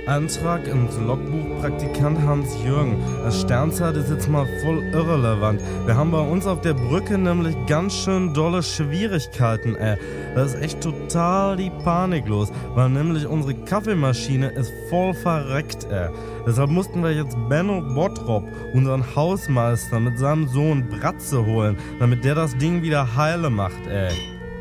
Antrag ins Logbuch Praktikant Hans-Jürgen. Das Sternzeit ist jetzt mal voll irrelevant. Wir haben bei uns auf der Brücke nämlich ganz schön dolle Schwierigkeiten, ey. Da ist echt total die Panik los, weil nämlich unsere Kaffeemaschine ist voll verreckt, ey. Deshalb mussten wir jetzt Benno Bottrop, unseren Hausmeister, mit seinem Sohn Bratze holen, damit der das Ding wieder heile macht, ey.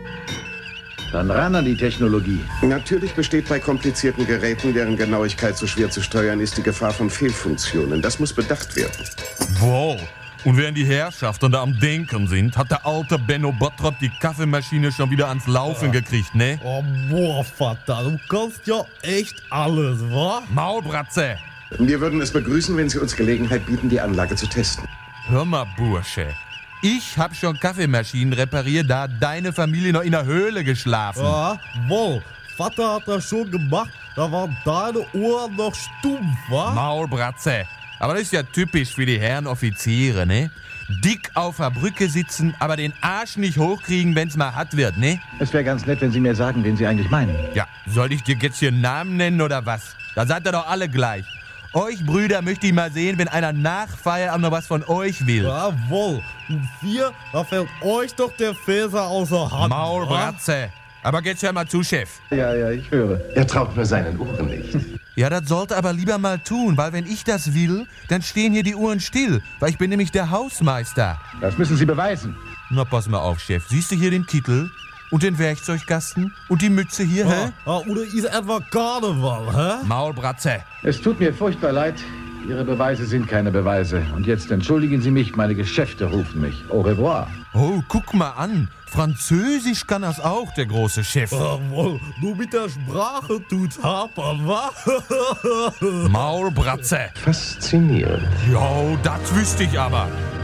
Dann ran an die Technologie. Natürlich besteht bei komplizierten Geräten, deren Genauigkeit so schwer zu steuern ist, die Gefahr von Fehlfunktionen. Das muss bedacht werden. Wow. Und während die Herrschaften da am Denken sind, hat der alte Benno Bottrop die Kaffeemaschine schon wieder ans Laufen gekriegt, ne? Oh, boah, Vater, du kannst ja echt alles, wa? Maulbratze! Wir würden es begrüßen, wenn Sie uns Gelegenheit bieten, die Anlage zu testen. Hör mal, Bursche. Ich hab schon Kaffeemaschinen repariert, da hat deine Familie noch in der Höhle geschlafen. Ja, wohl. Vater hat das schon gemacht, da waren deine Ohren noch stumpf, wa? Maulbratze. Aber das ist ja typisch für die Herren Offiziere, ne? Dick auf der Brücke sitzen, aber den Arsch nicht hochkriegen, wenn's mal hart wird, ne? Es wäre ganz nett, wenn Sie mir sagen, wen Sie eigentlich meinen. Ja, soll ich dir jetzt hier einen Namen nennen oder was? Da seid ihr doch alle gleich. Euch Brüder möchte ich mal sehen, wenn einer nach Feierabend noch was von euch will. Jawohl. Und wir, da fällt euch doch der Fäser außer Hand. Maulbratze. Aber jetzt hör mal zu, Chef. Ja, ich höre. Er traut nur seinen Ohren nicht. Ja, das sollte aber lieber mal tun, weil wenn ich das will, dann stehen hier die Uhren still, weil ich bin nämlich der Hausmeister. Das müssen Sie beweisen. Na, pass mal auf, Chef. Siehst du hier den Kittel und den Werkzeugkasten und die Mütze hier, hä? Oder ist etwa Karneval, hä? Maulbratze. Es tut mir furchtbar leid. Ihre Beweise sind keine Beweise. Und jetzt entschuldigen Sie mich, meine Geschäfte rufen mich. Au revoir. Oh, guck mal an. Französisch kann das auch, der große Chef. Jawohl, nur mit der Sprache tut's hapern, wa? Maulbratze. Faszinierend. Jo, das wüsste ich aber.